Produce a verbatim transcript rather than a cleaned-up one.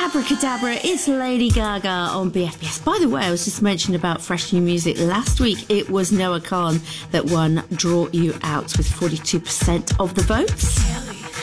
Abracadabra, it's Lady Gaga on B F B S. By the way, I was just mentioning about fresh new music. Last week, it was Noah Khan that won Draw You Out with forty-two percent of the votes.